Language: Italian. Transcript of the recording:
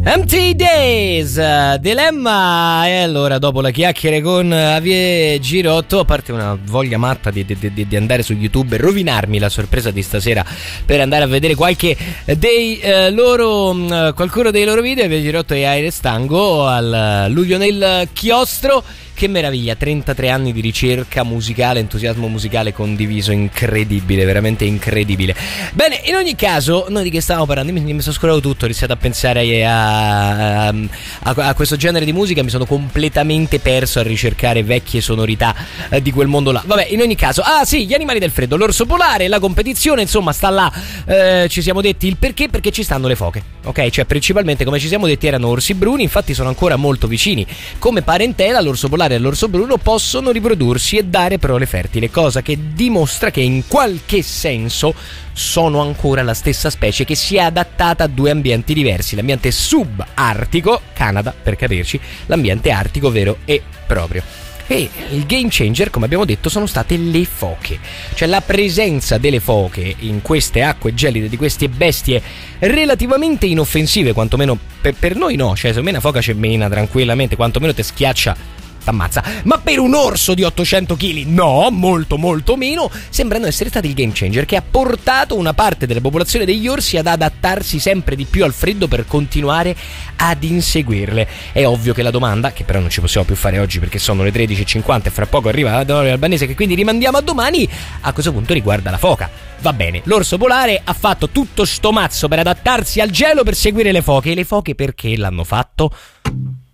Empty Days, Dilemma. E allora, dopo la chiacchiere con Avie Girotto, a parte una voglia matta di andare su YouTube e rovinarmi la sorpresa di stasera per andare a vedere qualcuno dei loro video, Avie Girotto e Aire Stango al luglio nel chiostro. Che meraviglia, 33 anni di ricerca musicale, entusiasmo musicale condiviso, incredibile, veramente incredibile. Bene, in ogni caso, noi di che stavamo parlando? Mi sono scordato tutto, ho iniziato a pensare a questo genere di musica, mi sono completamente perso a ricercare vecchie sonorità di quel mondo là. Vabbè, in ogni caso, sì, gli animali del freddo, l'orso polare, la competizione, insomma, sta là. Ci siamo detti il perché ci stanno le foche, ok? Cioè, principalmente, come ci siamo detti, erano orsi bruni, infatti sono ancora molto vicini come parentela. L'orso polare e l'orso bruno possono riprodursi e dare prole fertile, cosa che dimostra che in qualche senso sono ancora la stessa specie che si è adattata a due ambienti diversi, l'ambiente subartico, Canada per capirci, l'ambiente artico vero e proprio. E il game changer, come abbiamo detto, sono state le foche. Cioè la presenza delle foche in queste acque gelide, di queste bestie relativamente inoffensive, quantomeno per noi no. Cioè se una foca ci mena tranquillamente, quantomeno te schiaccia, t'ammazza. Ma per un orso di 800 kg no, molto molto meno. Sembrano essere stati il game changer che ha portato una parte della popolazione degli orsi ad adattarsi sempre di più al freddo per continuare ad inseguirle. È ovvio che la domanda, che però non ci possiamo più fare oggi perché sono le 13:50 e fra poco arriva la Doria Albanese, che quindi rimandiamo a domani, a questo punto riguarda la foca. Va bene, l'orso polare ha fatto tutto sto mazzo per adattarsi al gelo per seguire le foche. E le foche perché l'hanno fatto?